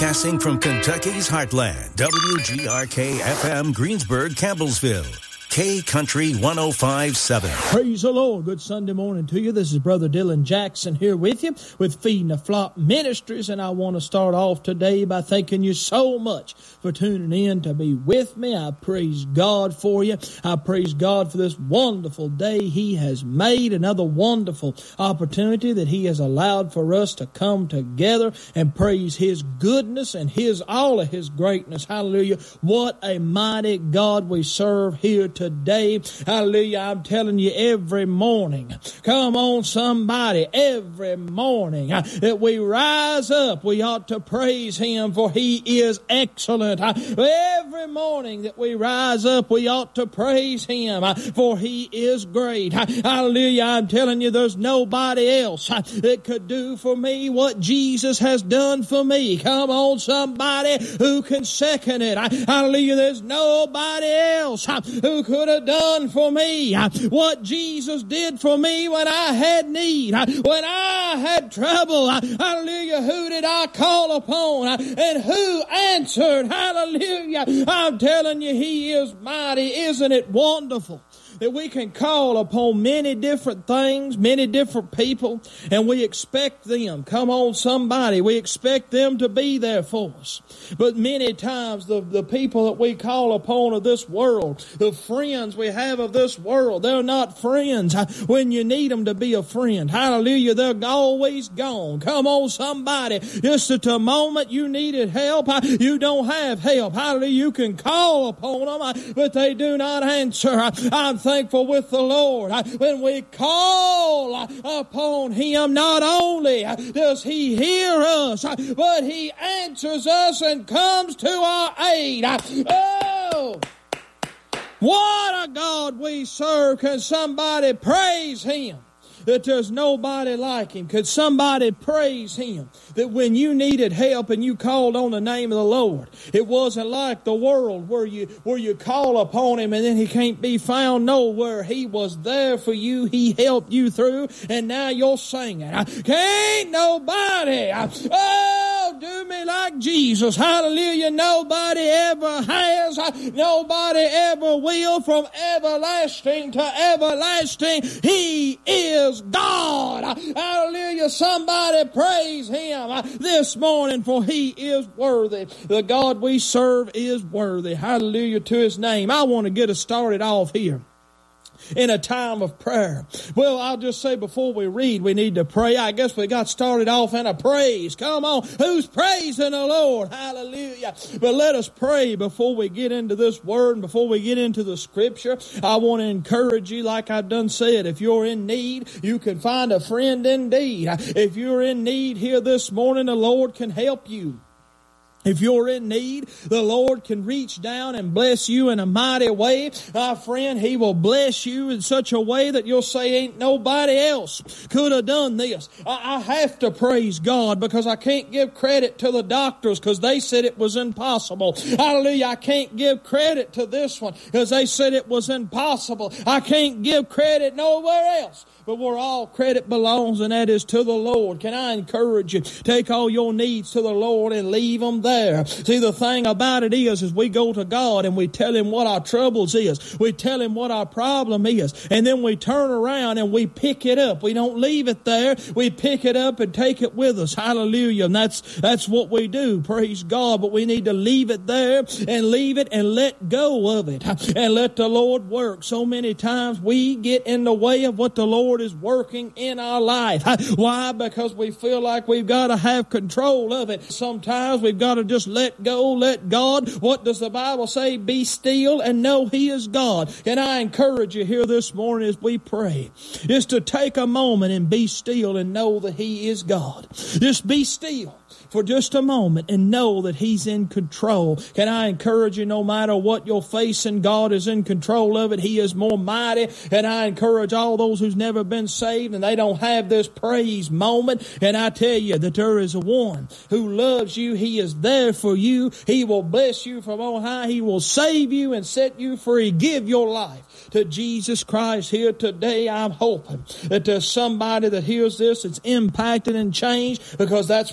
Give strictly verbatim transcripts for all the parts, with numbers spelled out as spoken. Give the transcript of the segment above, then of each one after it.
Broadcasting from Kentucky's heartland, W G R K F M, Greensburg, Campbellsville. K Country one oh five point seven. Praise the Lord. Good Sunday morning to you. This is Brother Dylan Jackson here with you with Feeding the Flock Ministries, and I want to start off today by thanking you so much for tuning in to be with me. I praise God for you. I praise God for this wonderful day He has made, another wonderful opportunity that He has allowed for us to come together and praise His goodness and His all of His greatness. Hallelujah. What a mighty God we serve here today. Today, hallelujah, I'm telling you every morning, come on somebody, every morning uh, that we rise up, we ought to praise Him for He is excellent. Uh, every morning that we rise up, we ought to praise Him uh, for He is great. Uh, hallelujah, I'm telling you there's nobody else uh, that could do for me what Jesus has done for me. Come on somebody who can second it. Uh, hallelujah, there's nobody else uh, who could have done for me what Jesus did for me when I had need, when I had trouble. Hallelujah. Who did I call upon and who answered? Hallelujah. I'm telling you, He is mighty. Isn't it wonderful that we can call upon many different things, many different people, and we expect them, come on somebody, we expect them to be there for us. But many times the, the people that we call upon of this world, the friends we have of this world, they're not friends when you need them to be a friend. Hallelujah, they're always gone. Come on somebody, just at the moment you needed help, you don't have help. Hallelujah, you can call upon them, but they do not answer. I'm thankful with the Lord when we call upon Him, not only does He hear us, but He answers us and comes to our aid. Oh, what a God we serve. Can somebody praise Him that there's nobody like Him? Could somebody praise Him that when you needed help and you called on the name of the Lord, it wasn't like the world where you where you call upon Him and then He can't be found nowhere. He was there for you. He helped you through, and now you're singing. Can't nobody, oh, do me like Jesus. Hallelujah. Nobody ever has. Nobody ever will. From everlasting to everlasting, He is God. Hallelujah. Somebody praise Him this morning, for He is worthy. The God we serve is worthy. Hallelujah to His name. I want to get us started off here in a time of prayer. Well, I'll just say before we read, we need to pray. I guess we got started off in a praise. Come on, who's praising the Lord? Hallelujah. But let us pray before we get into this word and before we get into the scripture. I want to encourage you, like I've done said, if you're in need, you can find a friend indeed. If you're in need here this morning, the Lord can help you. If you're in need, the Lord can reach down and bless you in a mighty way. My friend, He will bless you in such a way that you'll say, ain't nobody else could have done this. I, I have to praise God because I can't give credit to the doctors because they said it was impossible. Hallelujah. I can't give credit to this one because they said it was impossible. I can't give credit nowhere else. But where all credit belongs, and that is to the Lord. Can I encourage you, take all your needs to the Lord and leave them there. See, the thing about it is, is we go to God and we tell Him what our troubles is. We tell Him what our problem is. And then we turn around and we pick it up. We don't leave it there. We pick it up and take it with us. Hallelujah. And that's, that's what we do. Praise God. But we need to leave it there and leave it and let go of it and let the Lord work. So many times we get in the way of what the Lord is working in our life. Why? Because we feel like we've got to have control of it. Sometimes we've got to just let go, let God. What does the Bible say? Be still and know He is God. And I encourage you here this morning as we pray, is to take a moment and be still and know that He is God. Just be still for just a moment and know that He's in control. Can I encourage you, no matter what you're facing, God is in control of it. He is more mighty. And I encourage all those who's never been saved and they don't have this praise moment. And I tell you that there is a one who loves you. He is there for you. He will bless you from on high. He will save you and set you free. Give your life to Jesus Christ here today. I'm hoping that there's somebody that hears this that's impacted and changed, because that's what the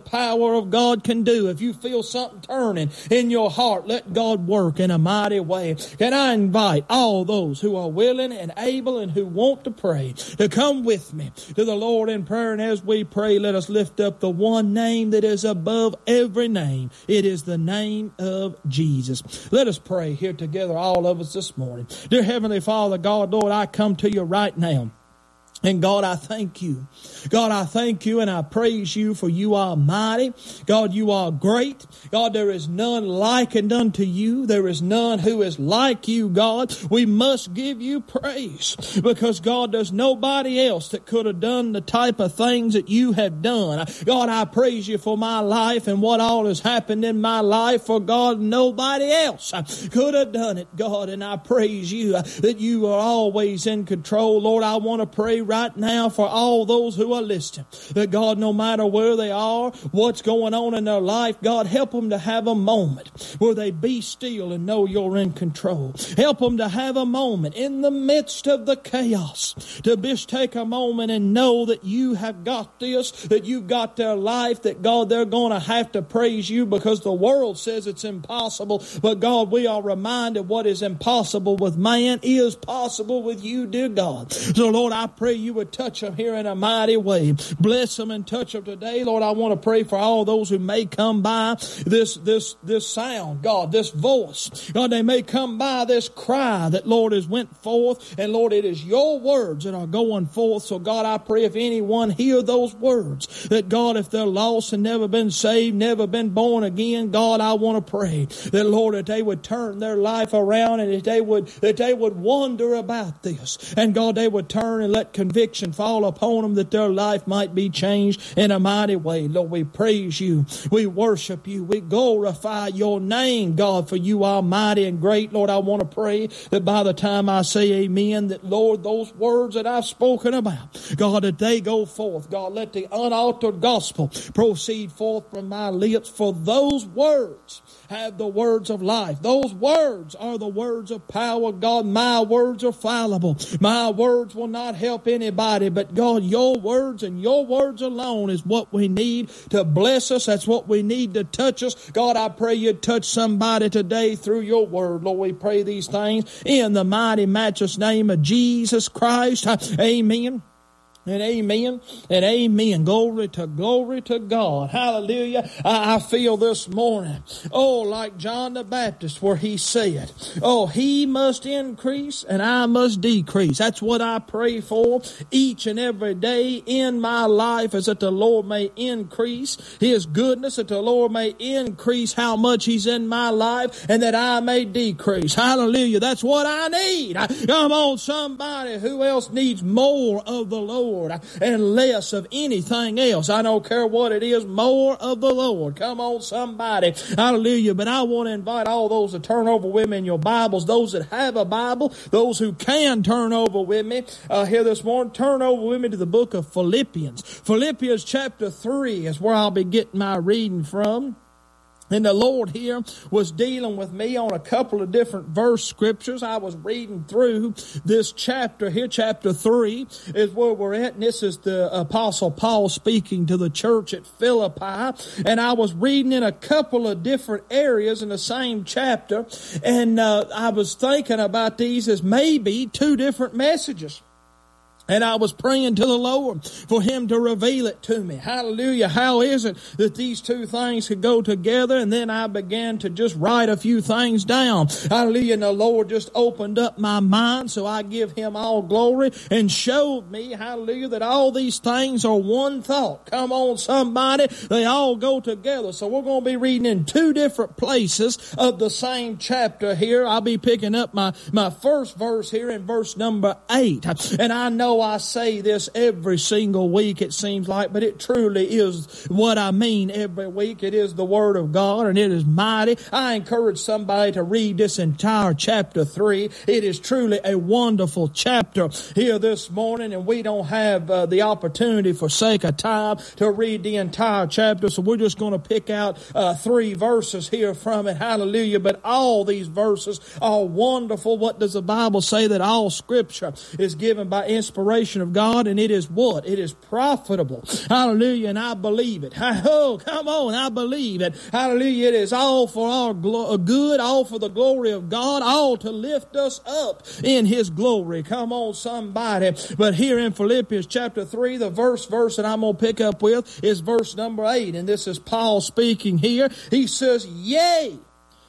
power of God can do. If you feel something turning in your heart, let God work in a mighty way. Can I invite all those who are willing and able and who want to pray to come with me to the Lord in prayer? And as we pray, let us lift up the one name that is above every name. It is the name of Jesus. Let us pray here together, all of us this morning. Dear Heavenly Father, God, Lord, I come to you right now. And God, I thank you. God, I thank you and I praise you, for you are mighty. God, you are great. God, there is none likened unto you. There is none who is like you, God. We must give you praise because, God, there's nobody else that could have done the type of things that you have done. God, I praise you for my life and what all has happened in my life. For, God, nobody else could have done it, God. And I praise you that you are always in control. Lord, I want to pray right now for all those who are listening, that God, no matter where they are, what's going on in their life, God, help them to have a moment where they be still and know you're in control. Help them to have a moment in the midst of the chaos to just take a moment and know that you have got this, that you've got their life, that God, they're going to have to praise you because the world says it's impossible. But God, we are reminded what is impossible with man is possible with you, dear God. So Lord, I pray you would touch them here in a mighty way. Bless them and touch them today. Lord, I want to pray for all those who may come by this, this, this sound, God, this voice. God, they may come by this cry that, Lord, has went forth. And Lord, it is your words that are going forth. So God, I pray if anyone hear those words, that God, if they're lost and never been saved, never been born again, God, I want to pray that, Lord, that they would turn their life around and that they would, that they would wonder about this. And God, they would turn and let conviction fall upon them that their life might be changed in a mighty way. Lord, we praise you. We worship you. We glorify your name, God, for you are mighty and great. Lord, I want to pray that by the time I say amen, that, Lord, those words that I've spoken about, God, that they go forth. God, let the unaltered gospel proceed forth from my lips, for those words have the words of life. Those words are the words of power. God, my words are fallible. My words will not help anybody, but God, your words and your words alone is what we need to bless us. That's what we need to touch us. God, I pray you touch somebody today through your word. Lord, we pray these things in the mighty, matchless name of Jesus Christ. Amen. And amen and amen. Glory to glory to God. Hallelujah. I, I feel this morning, oh, like John the Baptist, where he said, oh, he must increase and I must decrease. That's what I pray for each and every day in my life, is that the Lord may increase his goodness, that the Lord may increase how much he's in my life, and that I may decrease. Hallelujah. That's what I need. Come on, somebody. Who else needs more of the Lord and less of anything else? I don't care what it is, more of the Lord. Come on, somebody. Hallelujah. But I want to invite all those to turn over with me in your Bibles, those that have a Bible, those who can turn over with me uh, here this morning. Turn over with me to the book of Philippians. Philippians chapter three is where I'll be getting my reading from. And the Lord here was dealing with me on a couple of different verse scriptures. I was reading through this chapter here. Chapter three is where we're at. And this is the Apostle Paul speaking to the church at Philippi. And I was reading in a couple of different areas in the same chapter. And uh, I was thinking about these as maybe two different messages. And I was praying to the Lord for him to reveal it to me. Hallelujah. How is it that these two things could go together? And then I began to just write a few things down. Hallelujah. And the Lord just opened up my mind. So I give him all glory and showed me, hallelujah, that all these things are one thought. Come on, somebody. They all go together. So we're going to be reading in two different places of the same chapter here. I'll be picking up my, my first verse here in verse number eight. And I know I say this every single week, it seems like, but it truly is what I mean every week. It is the Word of God, and it is mighty. I encourage somebody to read this entire chapter three. It is truly a wonderful chapter here this morning, and we don't have uh, the opportunity for sake of time to read the entire chapter, so we're just going to pick out uh, three verses here from it. Hallelujah. But all these verses are wonderful. What does the Bible say? That all Scripture is given by inspiration generation of God, and it is what? It is profitable. Hallelujah, and I believe it. Oh, come on, I believe it. Hallelujah, it is all for our good, all for the glory of God, all to lift us up in His glory. Come on, somebody. But here in Philippians chapter three, the verse verse that I'm going to pick up with is verse number eight, and this is Paul speaking here. He says, yea,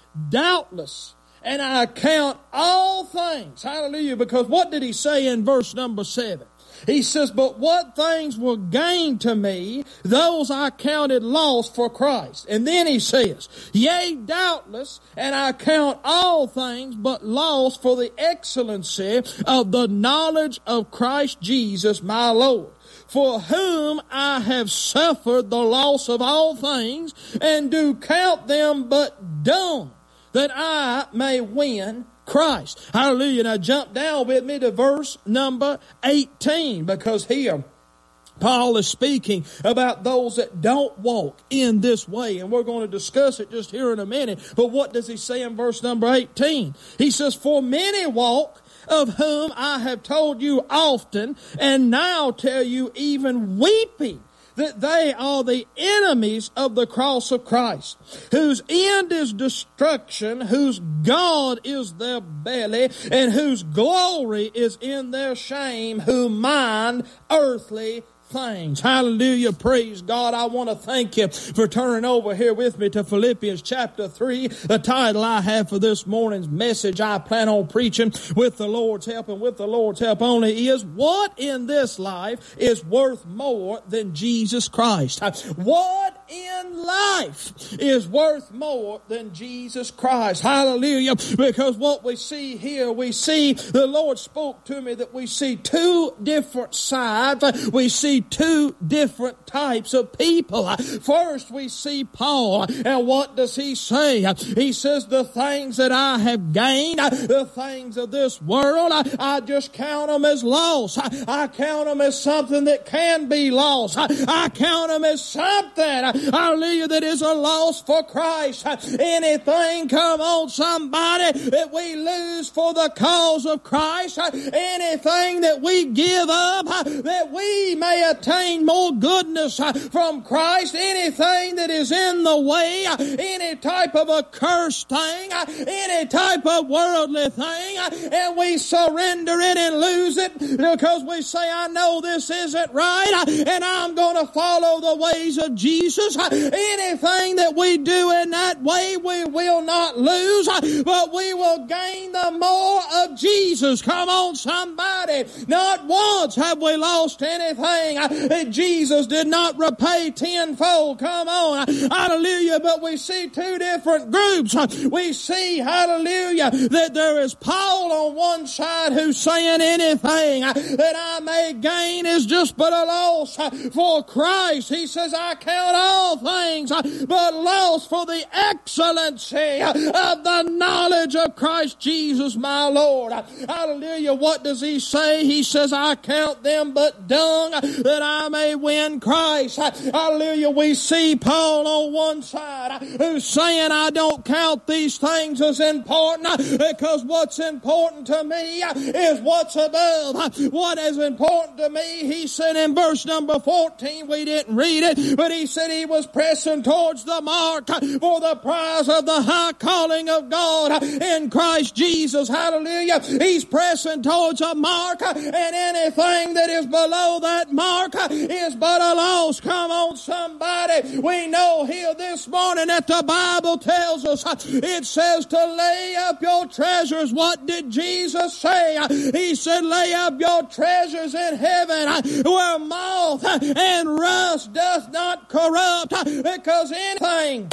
doubtless, and I count all things. Hallelujah. Because what did he say in verse number seven? He says, but what things were gained to me, those I counted loss for Christ. And then he says, yea, doubtless, and I count all things but loss for the excellency of the knowledge of Christ Jesus my Lord, for whom I have suffered the loss of all things, and do count them but dung, that I may win Christ. Hallelujah. Now jump down with me to verse number eighteen, because here Paul is speaking about those that don't walk in this way, and we're going to discuss it just here in a minute. But what does he say in verse number eighteen? He says, for many walk, of whom I have told you often, and now tell you even weeping, that they are the enemies of the cross of Christ, whose end is destruction, whose God is their belly, and whose glory is in their shame, who mind earthly things. Hallelujah. Praise God. I want to thank you for turning over here with me to Philippians chapter three. The title I have for this morning's message I plan on preaching with the Lord's help, and with the Lord's help only, is what in this life is worth more than Jesus Christ? What in life is worth more than Jesus Christ? Hallelujah. Because what we see here, we see, the Lord spoke to me that we see two different sides. We see two different types of people. First, we see Paul, and what does he say? He says, the things that I have gained, the things of this world, I just count them as loss. I count them as something that can be lost. I count them as something, hallelujah, that is a loss for Christ. Anything, come on somebody, that we lose for the cause of Christ, anything that we give up, that we may attain more goodness from Christ, anything that is in the way, any type of a cursed thing, any type of worldly thing, and we surrender it and lose it because we say, I know this isn't right, and I'm going to follow the ways of Jesus. Anything that we do in that way, we will not lose, but we will gain the more of Jesus. Come on, somebody. Not once have we lost anything that Jesus did not repay tenfold. Come on. Hallelujah. But we see two different groups. We see, hallelujah, that there is Paul on one side who's saying anything that I may gain is just but a loss for Christ. He says, I count all things but loss for the excellency of the knowledge of Christ Jesus my Lord. Hallelujah. What does he say? He says, I count them but dung, that I may win Christ. Hallelujah. We see Paul on one side who's saying, I don't count these things as important, because what's important to me is what's above. What is important to me, he said in verse number fourteen, we didn't read it, but he said he was pressing towards the mark for the prize of the high calling of God in Christ Jesus. Hallelujah. He's pressing towards a mark, and anything that is below that mark is but a loss. Come on, somebody. We know here this morning that the Bible tells us, it says to lay up your treasures. What did Jesus say? He said, lay up your treasures in heaven, where moth and rust doth not corrupt, because anything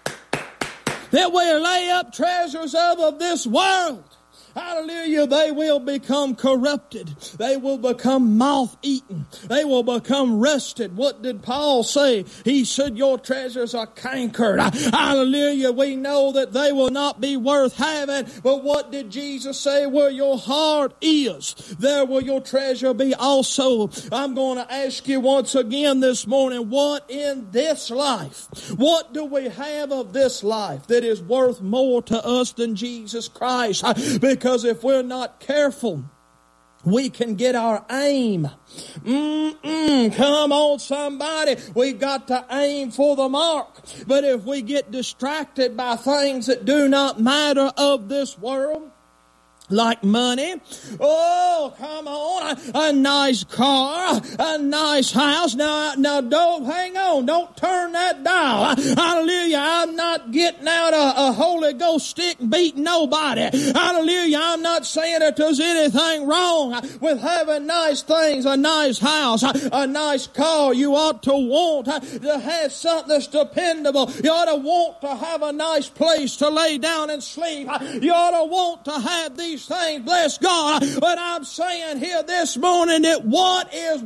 that we lay up treasures of of this world, hallelujah, they will become corrupted. They will become moth-eaten. They will become rusted. What did Paul say? He said, your treasures are cankered. Hallelujah. We know that they will not be worth having. But what did Jesus say? Where your heart is, there will your treasure be also. I'm going to ask you once again this morning, what in this life, what do we have of this life that is worth more to us than Jesus Christ? Because Because if we're not careful, we can get our aim. Mm-mm, come on, somebody. We've got to aim for the mark. But if we get distracted by things that do not matter of this world, like money, oh, come on, a, a nice car, a nice house. Now, now, don't, hang on, don't turn that dial. Hallelujah, I'm not getting out a, a Holy Ghost stick and beating nobody. Hallelujah, I'm not saying that there's anything wrong with having nice things, a nice house, a, a nice car. You ought to want to have something that's dependable. You ought to want to have a nice place to lay down and sleep. You ought to want to have these things, bless God. But I'm saying here this morning that what is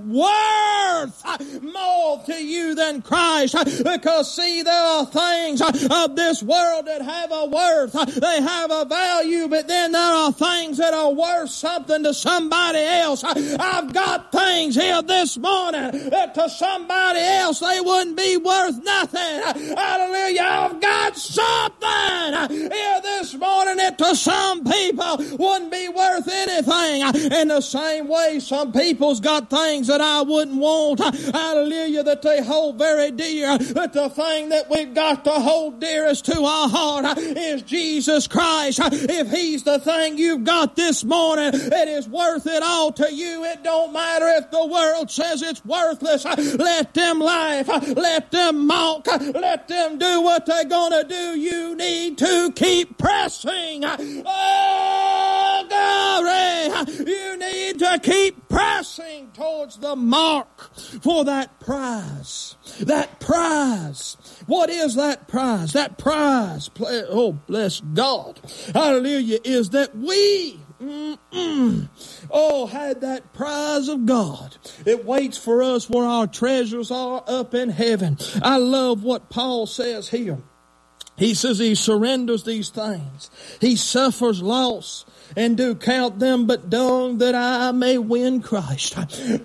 worth more to you than Christ? Because see, there are things of this world that have a worth. They have a value, but then there are things that are worth something to somebody else. I've got things here this morning that to somebody else they wouldn't be worth nothing. Hallelujah. I've got something here this morning that to some people wouldn't be worth anything. In the same way, some people's got things that I wouldn't want, hallelujah, that they hold very dear. But the thing that we've got to hold dearest to our heart is Jesus Christ. If He's the thing you've got this morning, it is worth it all to you. It don't matter if the world says it's worthless. Let them laugh. Let them mock. Let them do what they're going to do. You need to keep pressing. Oh, glory. You need to keep pressing towards the mark for that prize. That prize. What is that prize? That prize, oh, bless God, hallelujah, is that we, mm-mm, oh, had that prize of God. It waits for us where our treasures are up in heaven. I love what Paul says here. He says he surrenders these things. He suffers loss and do count them but dung that I may win Christ.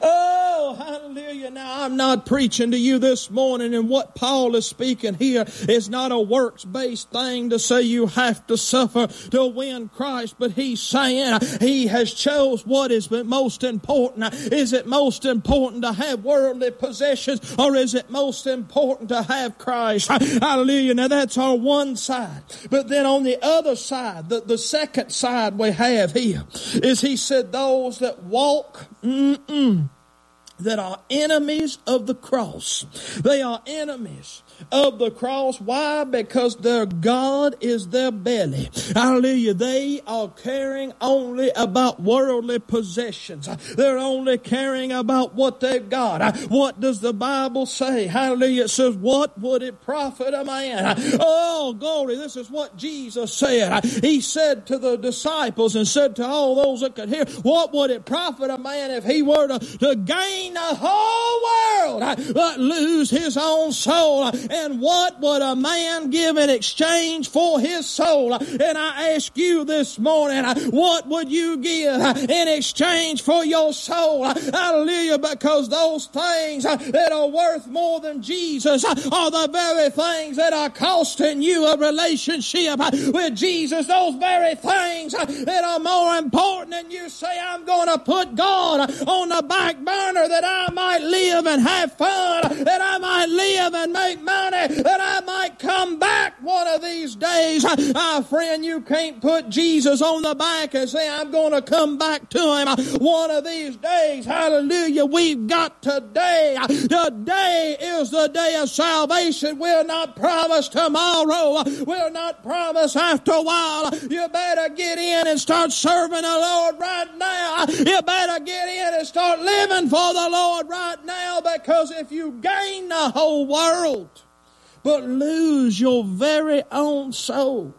Oh, hallelujah. Now, I'm not preaching to you this morning, and what Paul is speaking here is not a works-based thing to say you have to suffer to win Christ, but he's saying he has chose what is most important. Is it most important to have worldly possessions, or is it most important to have Christ? Hallelujah. Now, that's our one side. But then on the other side, the, the second side we have here is he said those that walk mm-mm, that are enemies of the cross. They are enemies of the cross. Why? Because their God is their belly. Hallelujah. They are caring only about worldly possessions. They're only caring about what they've got. What does the Bible say? Hallelujah. It says, what would it profit a man? Oh, glory. This is what Jesus said. He said to the disciples and said to all those that could hear, what would it profit a man if he were to, to gain the whole world but lose his own soul? And what would a man give in exchange for his soul? And I ask you this morning, what would you give in exchange for your soul? Hallelujah, because those things that are worth more than Jesus are the very things that are costing you a relationship with Jesus. Those very things that are more important than you say, I'm going to put God on the back burner that I might live and have fun, that I might live and make money, that I might come back one of these days. Ah, friend, you can't put Jesus on the back and say, I'm going to come back to Him one of these days. Hallelujah. We've got today. Today is the day of salvation. We're not promised tomorrow. We're not promised after a while. You better get in and start serving the Lord right now. You better get in and start living for the Lord right now, because if you gain the whole world but lose your very own soul,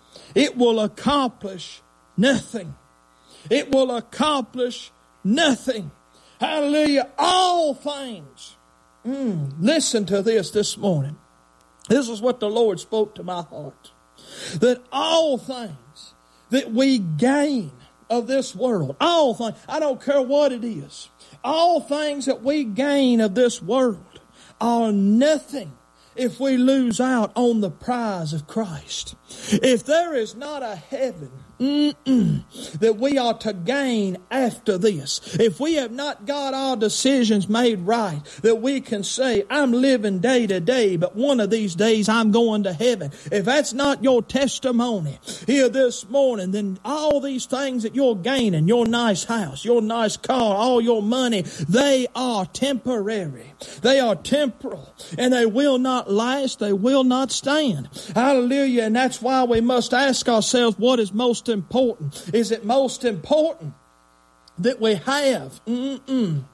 it will accomplish nothing. It will accomplish nothing. Hallelujah. All things. Mm, listen to this this morning. This is what the Lord spoke to my heart. That all things that we gain of this world, all things, I don't care what it is, all things that we gain of this world are nothing if we lose out on the prize of Christ. If there is not a heaven Mm-mm. That we are to gain after this. If we have not got our decisions made right, that we can say, I'm living day to day, but one of these days I'm going to heaven. If that's not your testimony here this morning, then all these things that you're gaining, your nice house, your nice car, all your money, they are temporary. They are temporal, and they will not last. They will not stand. Hallelujah. And that's why we must ask ourselves, what is most important? Is it most important that we have mm-mm,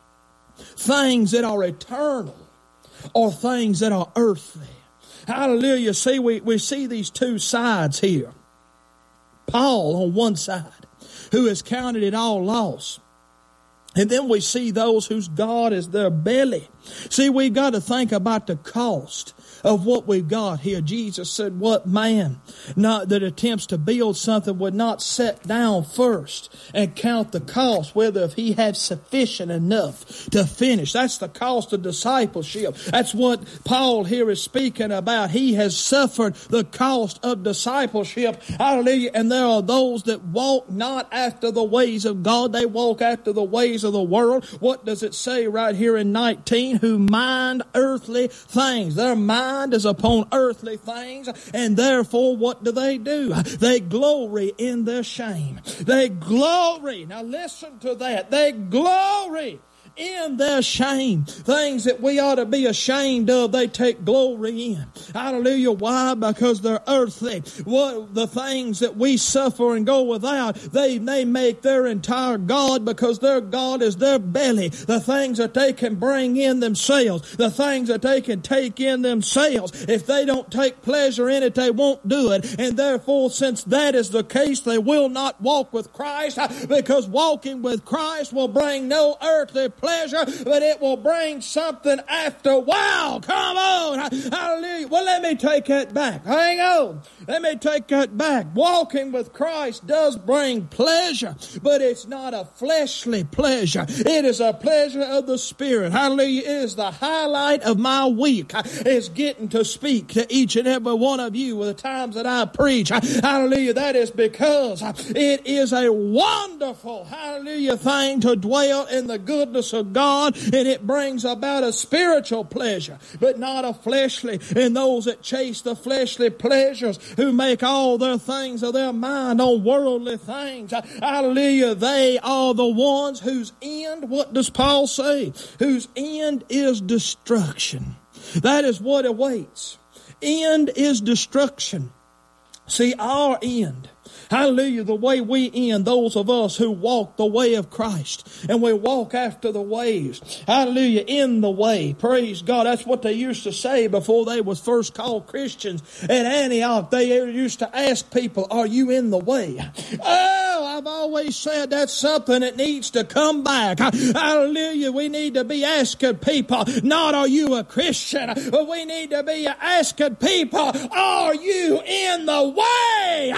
things that are eternal or things that are earthly? Hallelujah. See, we, we see these two sides here. Paul on one side, who has counted it all loss. And then we see those whose God is their belly. See, we've got to think about the cost of what we've got here. Jesus said, what man not that attempts to build something would not sit down first and count the cost, whether if he had sufficient enough to finish. That's the cost of discipleship. That's what Paul here is speaking about. He has suffered the cost of discipleship. Hallelujah. And there are those that walk not after the ways of God. They walk after the ways of the world. What does it say right here in nineteen? Who mind earthly things. Their mind is upon earthly things, and therefore what do they do? They glory in their shame. They glory. Now listen to that. They glory in their shame. Things that we ought to be ashamed of, they take glory in. Hallelujah. Why? Because they're earthly. What the things that we suffer and go without, they, they make their entire God, because their God is their belly. The things that they can bring in themselves, the things that they can take in themselves. If they don't take pleasure in it, they won't do it. And therefore, since that is the case, they will not walk with Christ, because walking with Christ will bring no earthly pleasure. Pleasure, but it will bring something after. Wow, come on. Hallelujah. Well, let me take that back. Hang on. Let me take that back. Walking with Christ does bring pleasure, but it's not a fleshly pleasure. It is a pleasure of the Spirit. Hallelujah. It is the highlight of my week. It's getting to speak to each and every one of you with the times that I preach. Hallelujah. That is because it is a wonderful, hallelujah, thing to dwell in the goodness of God, and it brings about a spiritual pleasure, but not a fleshly. And those that chase the fleshly pleasures, who make all their things of their mind on worldly things, hallelujah, they are the ones whose end, what does Paul say? Whose end is destruction. That is what awaits. End is destruction. See, our end, hallelujah, the way we end, those of us who walk the way of Christ, and we walk after the ways, hallelujah, in the way. Praise God. That's what they used to say before they was first called Christians at Antioch. They used to ask people, are you in the way? Oh, I've always said that's something that needs to come back. Hallelujah. We need to be asking people, not are you a Christian, but we need to be asking people, are you in the way?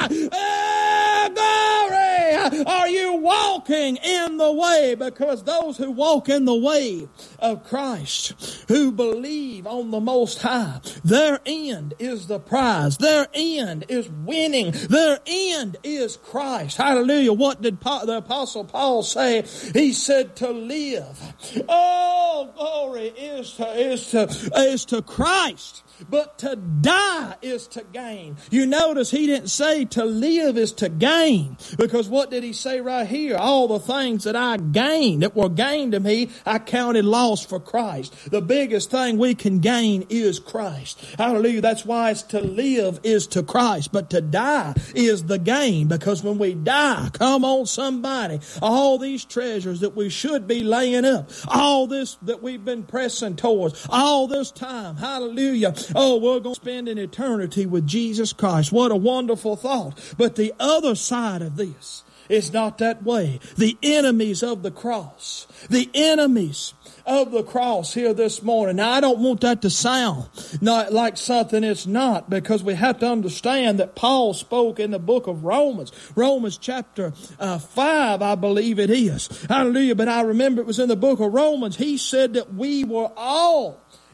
Oh, glory! Are you walking in the way? Because those who walk in the way of Christ, who believe on the Most High, their end is the prize. Their end is winning. Their end is Christ. Hallelujah. What did Paul, the Apostle Paul say? He said to live. Oh, glory is to, is to, is to Christ. But to die is to gain. You notice he didn't say to live is to gain. Because what did he say right here? All the things that I gained, that were gained to me, I counted loss for Christ. The biggest thing we can gain is Christ. Hallelujah. That's why it's to live is to Christ. But to die is the gain. Because when we die, come on somebody, all these treasures that we should be laying up, all this that we've been pressing towards, all this time, hallelujah, oh, we're going to spend an eternity with Jesus Christ. What a wonderful thought. But the other side of this is not that way. The enemies of the cross, the enemies of the cross here this morning. Now, I don't want that to sound not like something it's not, because we have to understand that Paul spoke in the book of Romans. Romans chapter uh, five, I believe it is. Hallelujah. But I remember it was in the book of Romans. He said that we were all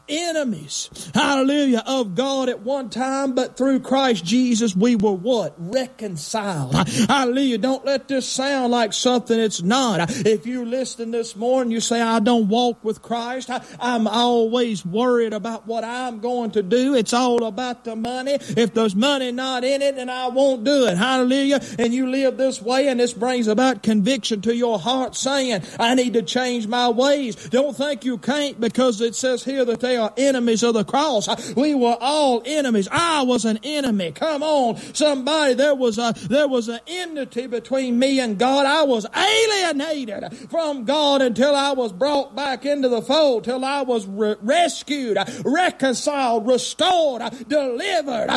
enemies, hallelujah, of God at one time, but through Christ Jesus we were what? Reconciled. Hallelujah. Don't let this sound like something it's not. If you listen this morning, you say, I don't walk with Christ. I, I'm always worried about what I'm going to do. It's all about the money. If there's money not in it, then I won't do it. Hallelujah. And you live this way, and this brings about conviction to your heart, saying, I need to change my ways. Don't think you can't, because it says here that they are enemies of the cross. We were all enemies. I was an enemy. Come on, somebody. There was a there was an enmity between me and God. I was alienated from God until I was brought back into the fold, till I was re- rescued, reconciled, restored, delivered.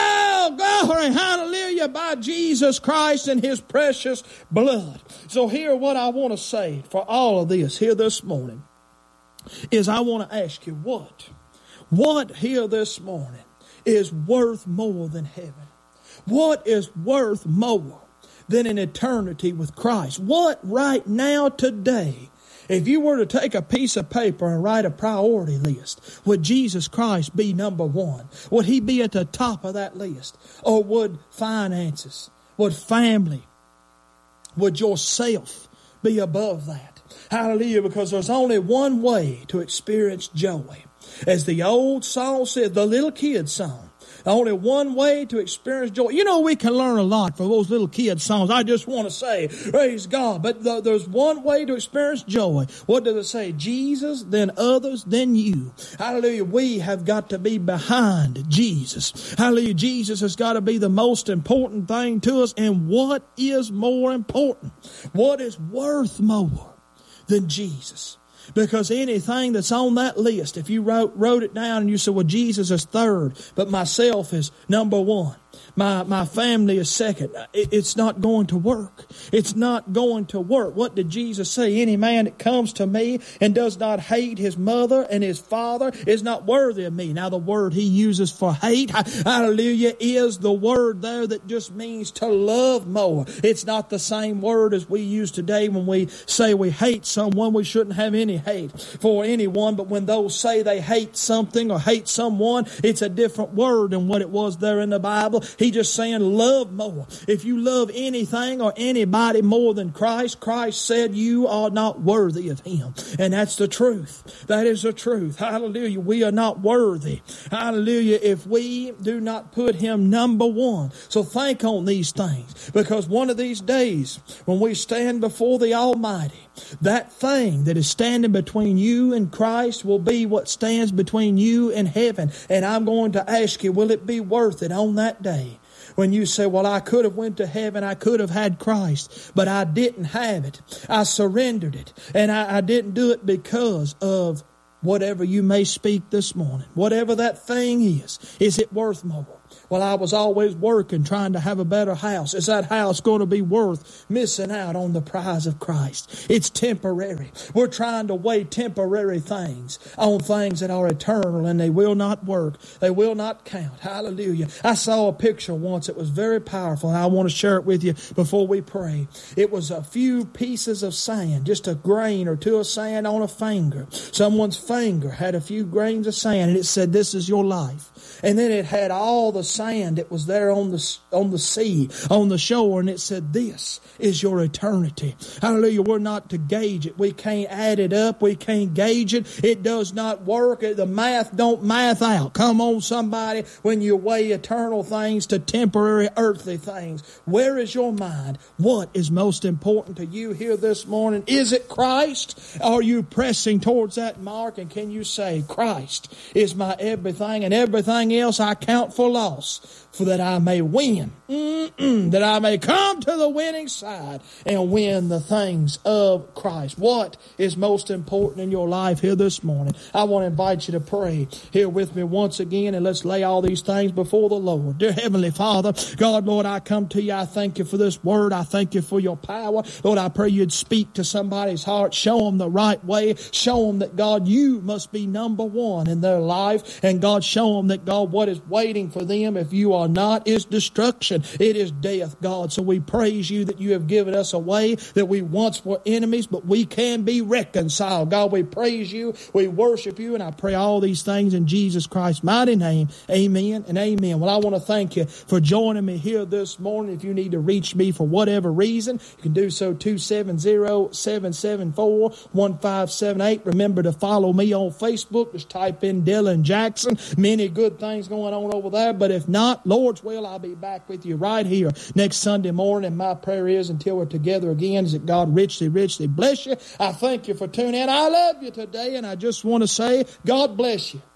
Oh, glory, hallelujah, by Jesus Christ and His precious blood. So here what I want to say for all of this here this morning is I want to ask you what? What here this morning is worth more than heaven? What is worth more than an eternity with Christ? What right now, today, if you were to take a piece of paper and write a priority list, would Jesus Christ be number one? Would He be at the top of that list? Or would finances, would family, would yourself be above that? Hallelujah, because there's only one way to experience joy. As the old song said, the little kid song, only one way to experience joy. You know, we can learn a lot from those little kid songs. I just want to say, praise God. But the, there's one way to experience joy. What does it say? Jesus, then others, then you. Hallelujah. We have got to be behind Jesus. Hallelujah. Jesus has got to be the most important thing to us. And what is more important? What is worth more than Jesus? Because anything that's on that list, if you wrote, wrote it down and you said, well, Jesus is third, but myself is number one. My my family is second. It, it's not going to work. It's not going to work. What did Jesus say? Any man that comes to me and does not hate his mother and his father is not worthy of me. Now the word He uses for hate, hallelujah, is the word there that just means to love more. It's not the same word as we use today when we say we hate someone. We shouldn't have any hate for anyone. But when those say they hate something or hate someone, it's a different word than what it was there in the Bible. He just saying love more. If you love anything or anybody more than Christ, Christ said you are not worthy of Him. And that's the truth. That is the truth. Hallelujah. We are not worthy. Hallelujah. If we do not put Him number one. So think on these things. Because one of these days, when we stand before the Almighty, that thing that is standing between you and Christ will be what stands between you and heaven. And I'm going to ask you, will it be worth it on that day? When you say, well, I could have went to heaven, I could have had Christ, but I didn't have it. I surrendered it. And I, I didn't do it because of whatever you may speak this morning. Whatever that thing is, is it worth more? Well, I was always working, trying to have a better house. Is that house going to be worth missing out on the prize of Christ? It's temporary. We're trying to weigh temporary things on things that are eternal, and they will not work. They will not count. Hallelujah. I saw a picture once. It was very powerful, and I want to share it with you before we pray. It was a few pieces of sand, just a grain or two of sand on a finger. Someone's finger had a few grains of sand, and it said, this is your life. And then it had all the sand that was there on the on the sea, on the shore, and it said, this is your eternity. Hallelujah. We're not to gauge it. We can't add it up. We can't gauge it. It does not work. The math don't math out. Come on, somebody, when you weigh eternal things to temporary earthly things. Where is your mind? What is most important to you here this morning? Is it Christ? Are you pressing towards that mark? And can you say, Christ is my everything, and everything else I count for loss, for that I may win, Mm-mm, that I may come to the winning side and win the things of Christ. What is most important in your life here this morning? I want to invite you to pray here with me once again, and let's lay all these things before the Lord. Dear Heavenly Father, God, Lord, I come to you. I thank you for this word. I thank you for your power. Lord, I pray you'd speak to somebody's heart. Show them the right way. Show them that, God, you must be number one in their life. And God, show them that, God, what is waiting for them if you are are not is destruction. It is death, God. So we praise you that you have given us a way that we once were enemies, but we can be reconciled. God, we praise you. We worship you. And I pray all these things in Jesus Christ's mighty name. Amen and amen. Well, I want to thank you for joining me here this morning. If you need to reach me for whatever reason, you can do so two seven zero, seven seven four, one five seven eight. Remember to follow me on Facebook. Just type in Dylan Jackson. Many good things going on over there. But if not, Lord's will, I'll be back with you right here next Sunday morning. My prayer is until we're together again is that God richly, richly bless you. I thank you for tuning in. I love you today, and I just want to say God bless you.